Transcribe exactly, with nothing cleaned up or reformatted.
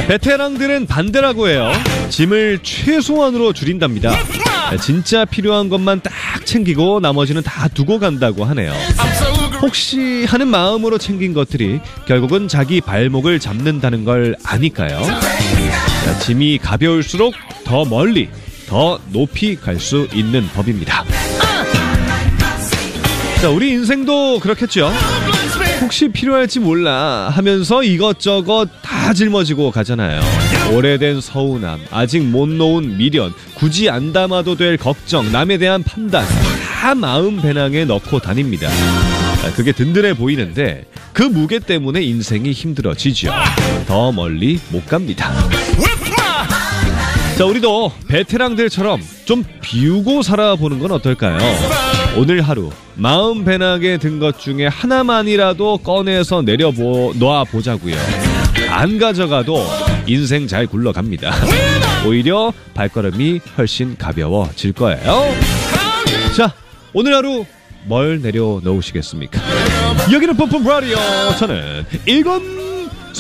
베테랑들은 반대라고 해요. 짐을 최소한으로 줄인답니다. 진짜 필요한 것만 딱 챙기고 나머지는 다 두고 간다고 하네요. 혹시 하는 마음으로 챙긴 것들이 결국은 자기 발목을 잡는다는 걸 아니까요. 자, 짐이 가벼울수록 더 멀리, 더 높이 갈 수 있는 법입니다. 자, 우리 인생도 그렇겠죠. 혹시 필요할지 몰라 하면서 이것저것 다 짊어지고 가잖아요. 오래된 서운함, 아직 못 놓은 미련, 굳이 안 담아도 될 걱정, 남에 대한 판단 다 마음 배낭에 넣고 다닙니다. 그게 든든해 보이는데 그 무게 때문에 인생이 힘들어지죠. 더 멀리 못 갑니다. 자, 우리도 베테랑들처럼 좀 비우고 살아보는 건 어떨까요? 오늘 하루 마음 배낭에 든 것 중에 하나만이라도 꺼내서 내려보 놔보자고요. 안 가져가도 인생 잘 굴러갑니다. 오히려 발걸음이 훨씬 가벼워질 거예요. 자, 오늘 하루 뭘 내려놓으시겠습니까? 여기는 뿜뿜 라디오. 저는 일곱